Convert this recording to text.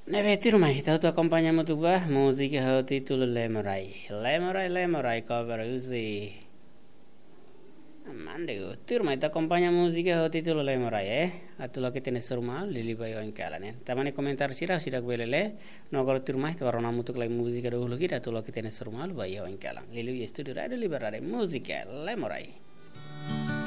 Ne veti rumah tahu tu acompanhamos tu bah música ho título Lemorai. Lemorai cover usi. Mande tu rumah tu acompanha música ho título Lemorai Atu lo que tienes rumah lili bayo engkalan Tamane komentar sida belele no agora tu rumah tu warna mutu klai música dulu kita tu lo que tienes rumah bayo engkalan. Lili studio radio liberare música Lemorai.